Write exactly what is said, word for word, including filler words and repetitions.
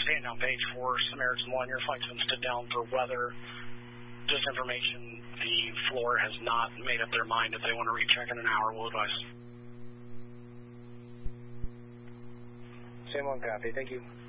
understanding on page four, Samaritan one, your flight's been stood down for weather. Just information, the floor has not made up their mind if they want to recheck in an hour. We'll advise. Same one, copy. Thank you.